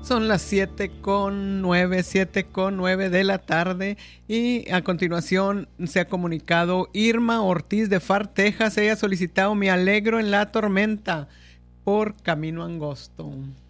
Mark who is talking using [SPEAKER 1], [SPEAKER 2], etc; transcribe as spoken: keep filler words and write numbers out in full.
[SPEAKER 1] Son las siete con nueve, siete con nueve de la tarde y a continuación se ha comunicado Irma Ortiz de Far, Texas. Ella ha solicitado Me alegro en la tormenta por Camino Angosto.